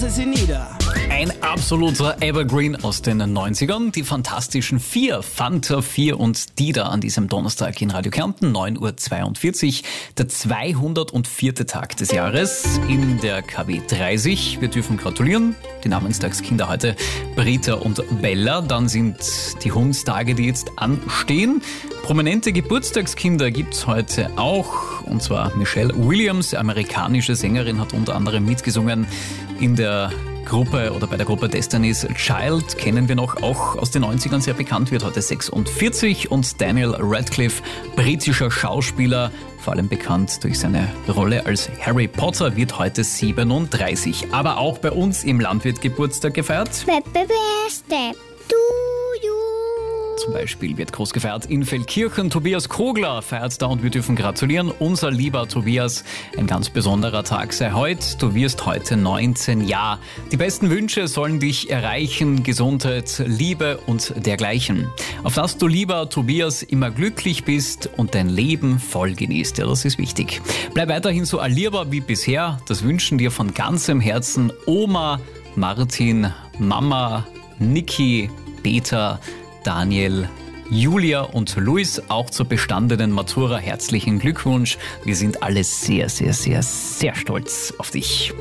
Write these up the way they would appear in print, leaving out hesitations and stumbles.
lasse sie nieder. Ein absoluter Evergreen aus den 90ern. Die Fantastischen Vier, Fanta 4 und Dida an diesem Donnerstag in Radio Kärnten, 9.42 Uhr. Der 204. Tag des Jahres in der KW 30. Wir dürfen gratulieren. Die Namenstagskinder heute Britta und Bella. Dann sind die Hundstage, die jetzt anstehen. Prominente Geburtstagskinder gibt's heute auch. Und zwar Michelle Williams, amerikanische Sängerin, hat unter anderem mitgesungen in der Gruppe oder bei der Gruppe Destiny's Child, kennen wir noch, auch aus den 90ern sehr bekannt, wird heute 46. Und Daniel Radcliffe, britischer Schauspieler, vor allem bekannt durch seine Rolle als Harry Potter, wird heute 37. Aber auch bei uns im Land wird Geburtstag gefeiert. Happy birthday to you. Zum Beispiel wird groß gefeiert in Feldkirchen. Tobias Kogler feiert da und wir dürfen gratulieren. Unser lieber Tobias, ein ganz besonderer Tag sei heute. Du wirst heute 19 Jahre. Die besten Wünsche sollen dich erreichen. Gesundheit, Liebe und dergleichen. Auf dass du, lieber Tobias, immer glücklich bist und dein Leben voll genießt. Ja, das ist wichtig. Bleib weiterhin so allierbar wie bisher. Das wünschen dir von ganzem Herzen Oma, Martin, Mama, Niki, Peter, Daniel, Julia und Luis, auch zur bestandenen Matura. Herzlichen Glückwunsch. Wir sind alle sehr, sehr, sehr, sehr stolz auf dich.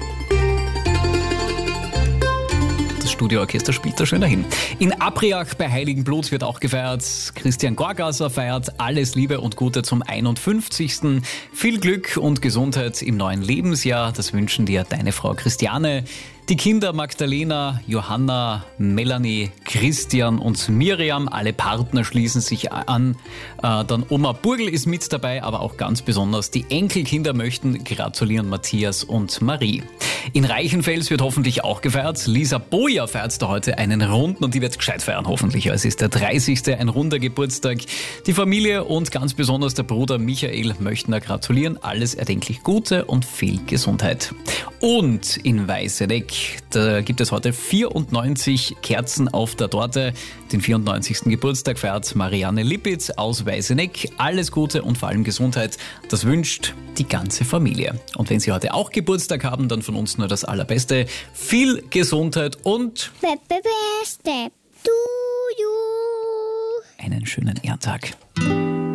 Das Studioorchester spielt da schön dahin. In Abriach bei Heiligenblut wird auch gefeiert. Christian Gorgasser feiert. Alles Liebe und Gute zum 51. Viel Glück und Gesundheit im neuen Lebensjahr. Das wünschen dir deine Frau Christiane. Die Kinder Magdalena, Johanna, Melanie, Christian und Miriam, alle Partner schließen sich an. Dann Oma Burgel ist mit dabei, aber auch ganz besonders die Enkelkinder möchten gratulieren, Matthias und Marie. In Reichenfels wird hoffentlich auch gefeiert. Lisa Boja feiert da heute einen Runden und die wird gescheit feiern, hoffentlich. Es ist der 30. ein runder Geburtstag. Die Familie und ganz besonders der Bruder Michael möchten da gratulieren. Alles erdenklich Gute und viel Gesundheit. Und in Weißeneck, da gibt es heute 94 Kerzen auf der Torte. Den 94. Geburtstag feiert Marianne Lippitz aus Weißeneck. Alles Gute und vor allem Gesundheit. Das wünscht die ganze Familie. Und wenn Sie heute auch Geburtstag haben, dann von uns nur das Allerbeste. Viel Gesundheit und Happy birthday to you. einen schönen Ehrentag.